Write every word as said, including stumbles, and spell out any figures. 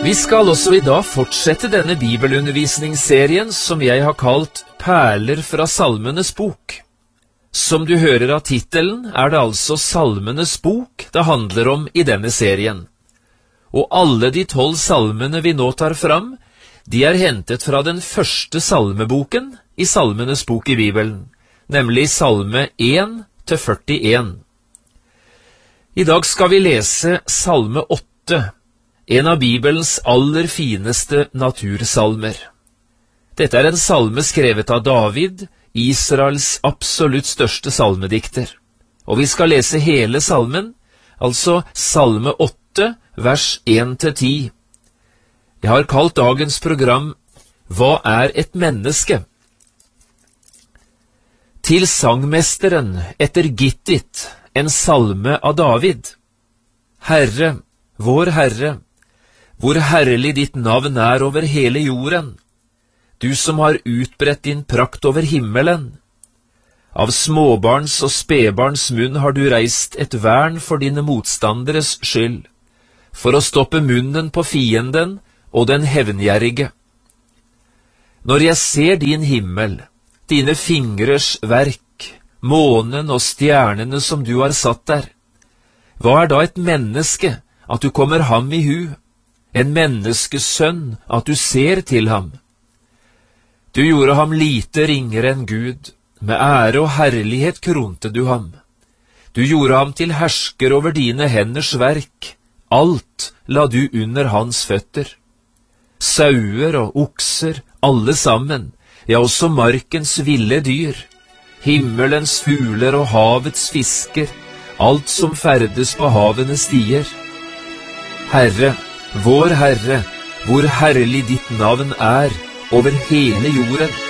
Vi skal også i dag fortsette denne bibelundervisningsserien som jeg har kalt Perler fra Salmenes bok. Som du hører av titelen, er det altså Salmenes bok det handler om i denne serien. Og alle de tolv salmene vi nå tar fram, de er hentet fra den første salmeboken i Salmenes bok i Bibelen, nemlig salme én til førtien. I dag skal vi lese salme åtte, en av Bibelens aller fineste natursalmer. Dette er en salme skrevet av David, Israels absolutt største salmedikter. Og vi skal lese hele salmen, altså salme åtte, vers én til ti. Jeg har kalt dagens program Hva er et menneske? Til sangmesteren etter Gittit, en salme av David. Herre, vår Herre, hvor herlig ditt navn er over hele jorden, du som har utbredt din prakt over himmelen. Av småbarns og spedbarns munn har du reist et vern for dine motstanderes skyld, for å stoppe munnen på fienden og den hevngjerrige. Når jeg ser din himmel, dine fingrers verk, månen og stjernene som du har satt der, hva er da et menneske at du kommer ham i hu, en menneskesønn at du ser til ham? Du gjorde ham lite ringere enn Gud, med ære og herlighet kronte du ham. Du gjorde ham til hersker over dine henders verk, alt la du under hans føtter. Sauer og okser, alle sammen, ja også markens ville dyr, himmelens fugler og havets fisker, alt som ferdes på havene stier. Herre, vår Herre, hvor herlig ditt navn er over hele jorden.